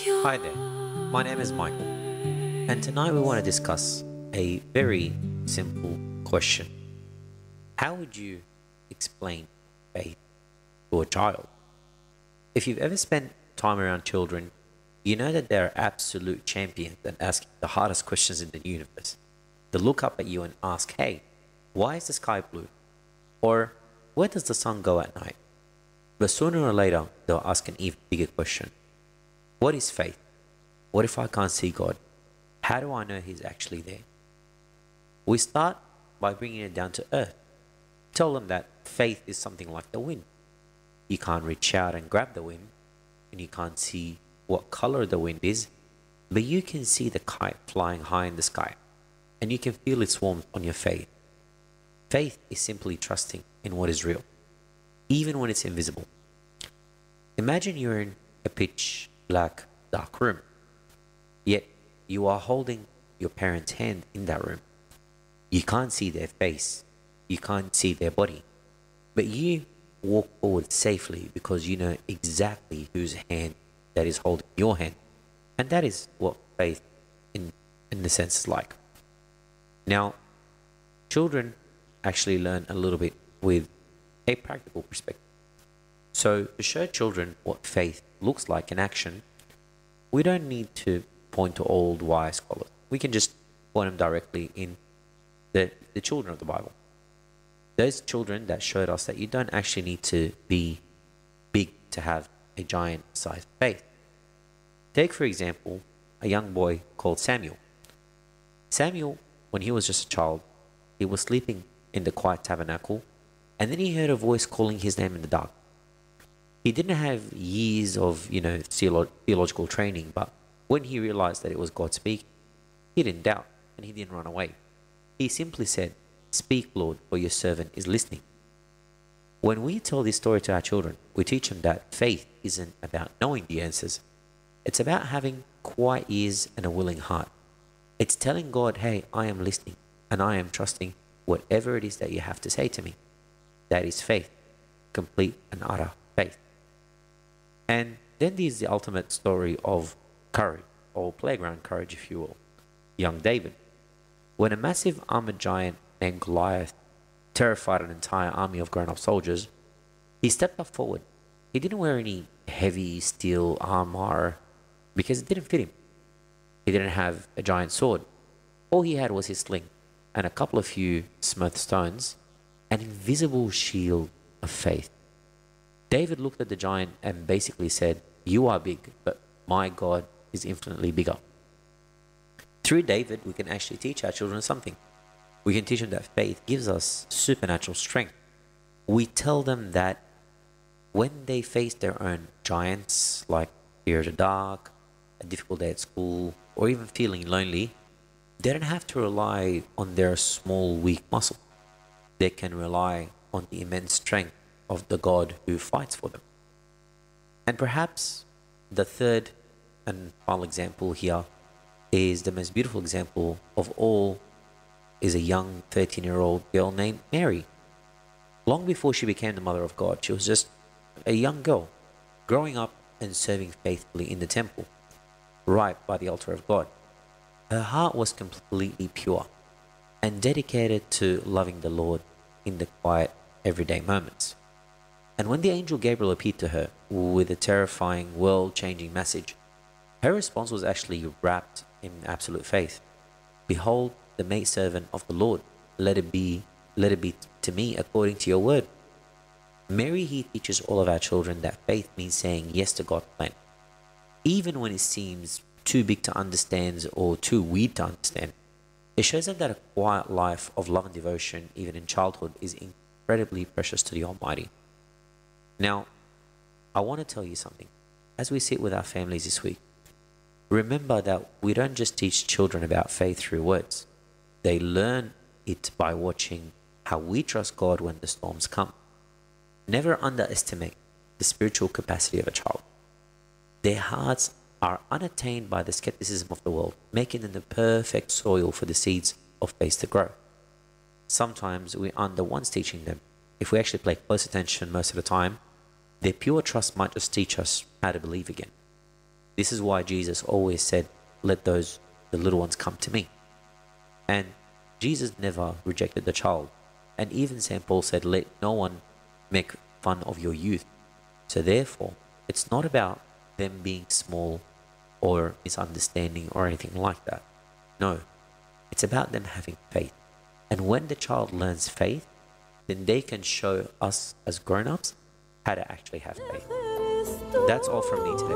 Hi there, my name is Michael, and tonight we want to discuss a very simple question. How would you explain faith to a child? If you've ever spent time around children, you know that they're absolute champions at asking the hardest questions in the universe. They look up at you and ask, hey, why is the sky blue? Or where does the sun go at night? But sooner or later, they'll ask an even bigger question. What is faith? What if I can't see God? How do I know He's actually there? We start by bringing it down to earth. Tell them that faith is something like the wind. You can't reach out and grab the wind, and you can't see what color the wind is, but you can see the kite flying high in the sky, and you can feel its warmth on your faith. Faith is simply trusting in what is real, even when it's invisible. Imagine you're in a pitch black, dark room, yet you are holding your parent's hand in that room. You can't see their face, you can't see their body, but you walk forward safely because you know exactly whose hand that is holding your hand. And that is what faith in the sense is like. Now, children actually learn a little bit with a practical perspective. So to show children what faith looks like in action, we don't need to point to old wise scholars. We can just point them directly in the children of the Bible. Those children that showed us that you don't actually need to be big to have a giant-sized faith. Take, for example, a young boy called Samuel. Samuel, when he was just a child, he was sleeping in the quiet tabernacle, and then he heard a voice calling his name in the dark. He didn't have years of, theological training, but when he realized that it was God speaking, he didn't doubt, and he didn't run away. He simply said, "Speak, Lord, for your servant is listening." When we tell this story to our children, we teach them that faith isn't about knowing the answers. It's about having quiet ears and a willing heart. It's telling God, hey, I am listening, and I am trusting whatever it is that you have to say to me. That is faith, complete and utter faith. And then there's the ultimate story of courage, or playground courage, if you will. Young David. When a massive armored giant named Goliath terrified an entire army of grown-up soldiers, he stepped up forward. He didn't wear any heavy steel armor because it didn't fit him. He didn't have a giant sword. All he had was his sling and a couple of few smooth stones, an invisible shield of faith. David looked at the giant and basically said, "You are big, but my God is infinitely bigger." Through David, we can actually teach our children something. We can teach them that faith gives us supernatural strength. We tell them that when they face their own giants, like fear of the dark, a difficult day at school, or even feeling lonely, they don't have to rely on their small, weak muscle. They can rely on the immense strength of the God who fights for them. And perhaps the third and final example here is the most beautiful example of all, is a young 13-year-old girl named Mary. Long before she became the mother of God, she was just a young girl, growing up and serving faithfully in the temple, right by the altar of God. Her heart was completely pure and dedicated to loving the Lord in the quiet, everyday moments. And when the angel Gabriel appeared to her with a terrifying, world-changing message, her response was actually wrapped in absolute faith. "Behold, the maidservant of the Lord, let it be to me according to your word." Mary here teaches all of our children that faith means saying yes to God's plan, even when it seems too big to understand or too weird to understand. It shows them that a quiet life of love and devotion, even in childhood, is incredibly precious to the Almighty. Now, I want to tell you something. As we sit with our families this week, remember that we don't just teach children about faith through words. They learn it by watching how we trust God when the storms come. Never underestimate the spiritual capacity of a child. Their hearts are unattained by the skepticism of the world, making them the perfect soil for the seeds of faith to grow. Sometimes we aren't the ones teaching them. If we actually pay close attention most of the time, their pure trust might just teach us how to believe again. This is why Jesus always said, let the little ones come to me. And Jesus never rejected the child. And even St. Paul said, let no one make fun of your youth. So therefore, it's not about them being small or misunderstanding or anything like that. No, it's about them having faith. And when the child learns faith, then they can show us as grown-ups how to actually have faith. That's all from me today.